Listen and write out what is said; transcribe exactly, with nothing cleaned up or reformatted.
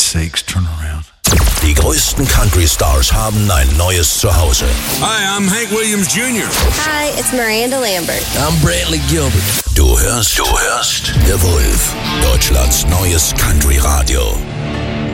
sakes, turn around. Die größten Country-Stars haben ein neues Zuhause. Hi, I'm Hank Williams Junior Hi, it's Miranda Lambert. I'm Brantley Gilbert. Du hörst, du hörst The Wolf, Deutschlands neues Country-Radio.